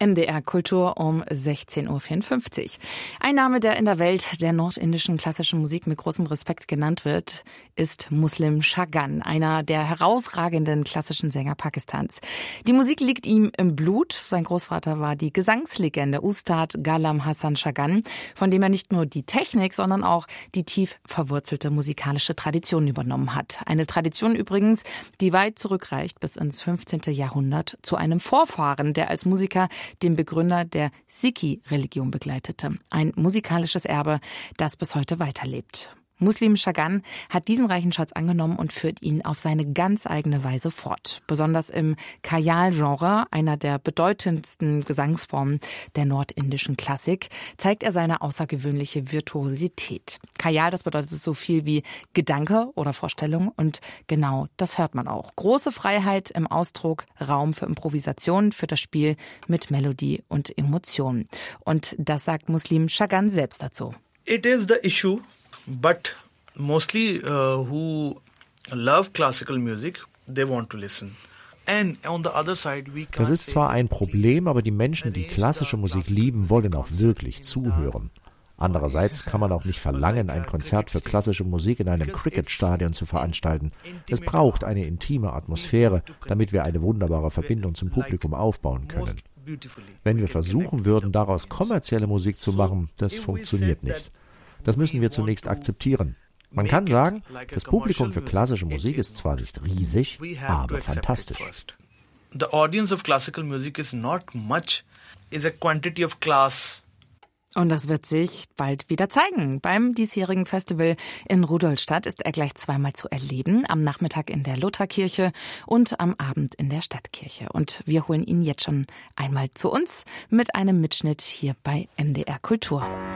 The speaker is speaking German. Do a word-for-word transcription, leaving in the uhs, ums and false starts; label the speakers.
Speaker 1: M D R Kultur um sechzehn Uhr vierundfünfzig. Ein Name, der in der Welt der nordindischen klassischen Musik mit großem Respekt genannt wird, ist Muslim Chaggan, einer der herausragenden klassischen Sänger Pakistans. Die Musik liegt ihm im Blut. Sein Großvater war die Gesangslegende Ustad Ghulam Hassan Chaggan, von dem er nicht nur die Technik, sondern auch die tief verwurzelte musikalische Tradition übernommen hat. Eine Tradition übrigens, die weit zurückreicht bis ins fünfzehnten Jahrhundert zu einem Vorfahren, der als Musiker den Begründer der Sikhi-Religion begleitete. Ein musikalisches Erbe, das bis heute weiterlebt. Muslim Chaggan hat diesen reichen Schatz angenommen und führt ihn auf seine ganz eigene Weise fort. Besonders im Khyal-Genre, einer der bedeutendsten Gesangsformen der nordindischen Klassik, zeigt er seine außergewöhnliche Virtuosität. Khyal, das bedeutet so viel wie Gedanke oder Vorstellung, und genau das hört man auch. Große Freiheit im Ausdruck, Raum für Improvisation, für das Spiel mit Melodie und Emotionen. Und das sagt Muslim Chaggan selbst dazu.
Speaker 2: It is the issue. But mostly uh, who love classical music, they want to listen. And on the other side, we
Speaker 3: Das ist zwar ein Problem, aber die Menschen, die klassische Musik lieben, wollen auch wirklich zuhören. Andererseits kann man auch nicht verlangen, ein Konzert für klassische Musik in einem Cricketstadion zu veranstalten. Es braucht eine intime Atmosphäre, damit wir eine wunderbare Verbindung zum Publikum aufbauen können. Wenn wir versuchen würden, daraus kommerzielle Musik zu machen, das funktioniert nicht. Das müssen wir zunächst akzeptieren. Man kann sagen, das Publikum für klassische Musik ist zwar nicht riesig, aber fantastisch.
Speaker 2: The audience of classical music is not much, is a quantity of class.
Speaker 1: Und das wird sich bald wieder zeigen. Beim diesjährigen Festival in Rudolstadt ist er gleich zweimal zu erleben. Am Nachmittag in der Lutherkirche und am Abend in der Stadtkirche. Und wir holen ihn jetzt schon einmal zu uns mit einem Mitschnitt hier bei M D R Kultur.